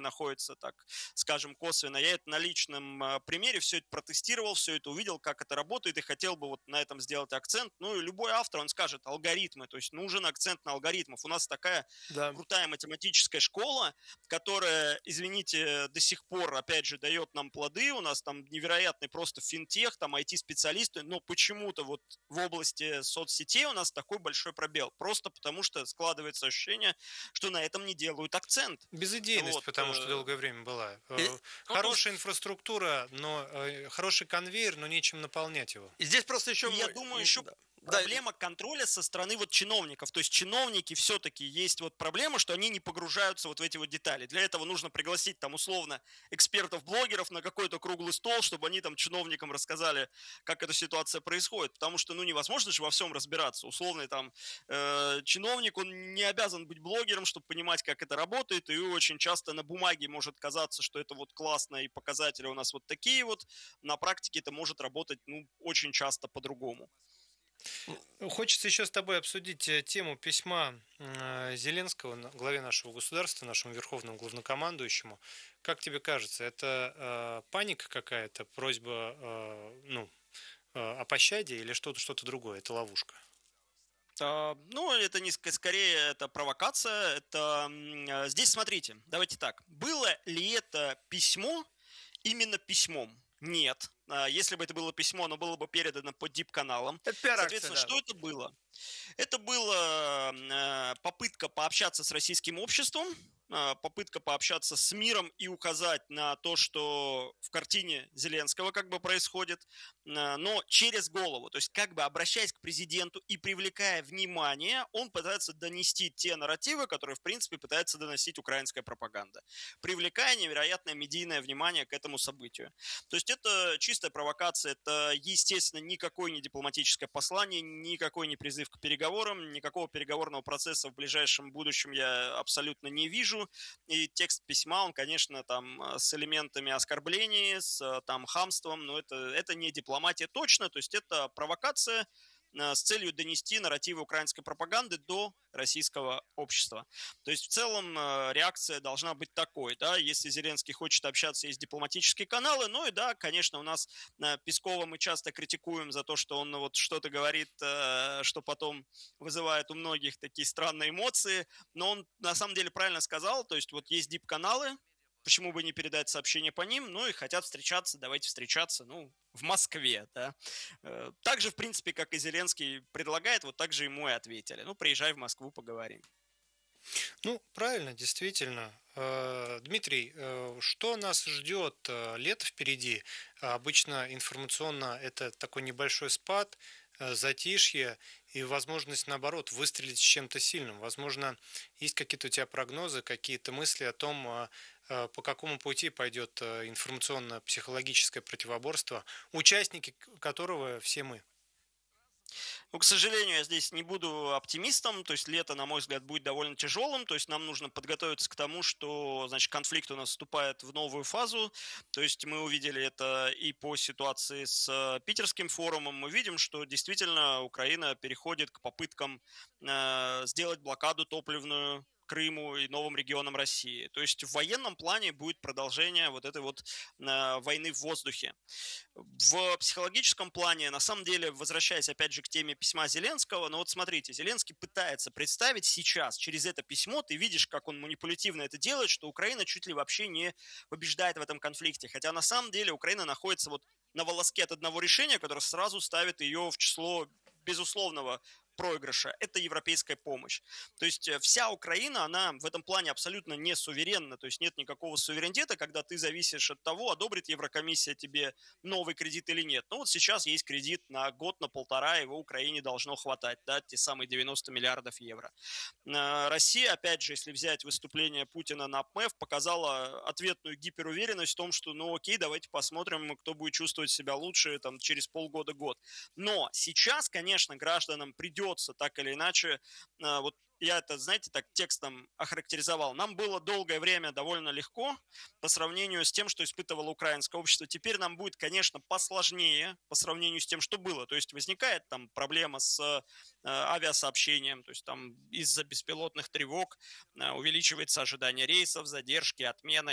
находится, так скажем, косвенно. Я это на личном примере все это протестировал, все это увидел, как это работает, и хотел бы вот на этом сделать акцент. Ну и любой автор, он скажет алгоритмы, то есть нужен акцент на алгоритмах. У нас такая Да. крутая математическая школа, которая, извините, до сих пор, опять же, дает нам плоды. У нас там невероятный просто финтех, там IT-специалисты, но почему-то вот в области соцсетей у нас такой большой пробел. Просто потому что складывается ощущение, что на этом не делают акцент. Безыдейность, Вот. потому что долгое время была. Ну, тут Хорошая инфраструктура, но хороший конвейер, но нечем наполнять его. здесь просто еще... И я думаю, еще Да. Да, проблема контроля со стороны вот чиновников. То есть чиновники все-таки есть вот проблема, что они не погружаются вот в эти вот детали. Для этого нужно пригласить там условно экспертов-блогеров на какой-то круглый стол, чтобы они там чиновникам рассказали, как эта ситуация происходит. Потому что, ну, невозможно же во всем разбираться. Условный там чиновник, он не обязан быть блогером, чтобы понимать, как это работает. И очень часто на бумаге может казаться, что это вот классно, и показатели у нас вот такие вот. На практике это может работать, ну, очень часто по-другому. Хочется еще с тобой обсудить тему письма Зеленского, главе нашего государства, нашему верховному главнокомандующему. Как тебе кажется, это паника какая-то, просьба о пощаде или что-то другое, это ловушка? Ну, это не скорее это провокация. Это здесь смотрите, давайте так. Было ли это письмо именно письмом? Нет. Если бы это было письмо, оно было бы передано по дип-каналам. это пиар-акция, Соответственно, да. что это было? Это была попытка пообщаться с российским обществом, попытка пообщаться с миром и указать на то, что в картине Зеленского как бы происходит, но через голову, то есть как бы обращаясь к президенту и привлекая внимание, он пытается донести те нарративы, которые в принципе пытается доносить украинская пропаганда, привлекая невероятное медийное внимание к этому событию. То есть это чистая провокация, это, естественно, никакое не дипломатическое послание, никакой не призыв к переговорам, никакого переговорного процесса в ближайшем будущем я абсолютно не вижу. И текст письма, он, конечно, там с элементами оскорблений, с там хамством, но это не дипломатия точно, то есть это провокация с целью донести нарративы украинской пропаганды до российского общества. То есть в целом реакция должна быть такой, да, если Зеленский хочет общаться, есть дипломатические каналы, ну и да, конечно, у нас Пескова мы часто критикуем за то, что он вот что-то говорит, что потом вызывает у многих такие странные эмоции, но он на самом деле правильно сказал, то есть вот есть дип-каналы, почему бы не передать сообщение по ним, ну и хотят встречаться, давайте встречаться, ну, в Москве, да. Так же, в принципе, как и Зеленский предлагает, вот так же ему и ответили. Ну, приезжай в Москву, поговорим. Ну, правильно, действительно. Дмитрий, что нас ждет? Лето впереди. Обычно информационно это такой небольшой спад, затишье и возможность, наоборот, выстрелить с чем-то сильным. Возможно, есть какие-то у тебя прогнозы, какие-то мысли о том, по какому пути пойдет информационно-психологическое противоборство, участники которого все мы. Ну, к сожалению, я здесь не буду оптимистом, то есть лето, на мой взгляд, будет довольно тяжелым, то есть нам нужно подготовиться к тому, что, значит, конфликт у нас вступает в новую фазу, то есть мы увидели это и по ситуации с Питерским форумом, мы видим, что действительно Украина переходит к попыткам сделать блокаду топливную Крыму и новым регионам России. То есть в военном плане будет продолжение вот этой вот войны в воздухе. В психологическом плане, на самом деле, возвращаясь опять же к теме письма Зеленского, ну вот смотрите, Зеленский пытается представить сейчас через это письмо, ты видишь, как он манипулятивно это делает, что Украина чуть ли вообще не побеждает в этом конфликте. Хотя на самом деле Украина находится вот на волоске от одного решения, которое сразу ставит ее в число безусловного проигрыша, это европейская помощь. То есть вся Украина, она в этом плане абсолютно не суверенна, то есть нет никакого суверенитета, когда ты зависишь от того, одобрит Еврокомиссия тебе новый кредит или нет. Ну вот сейчас есть кредит на год, на полтора, его Украине должно хватать, да, те самые 90 миллиардов евро. Россия, опять же, если взять выступление Путина на ПМЭФ, показала ответную гиперуверенность в том, что, ну окей, давайте посмотрим, кто будет чувствовать себя лучше там, через полгода-год. Но сейчас, конечно, гражданам придется так или иначе, вот я это, знаете, так текстом охарактеризовал. Нам было долгое время довольно легко по сравнению с тем, что испытывало украинское общество. Теперь нам будет, конечно, посложнее по сравнению с тем, что было. То есть возникает там проблема с авиасообщением, то есть там из-за беспилотных тревог увеличивается ожидание рейсов, задержки, отмены.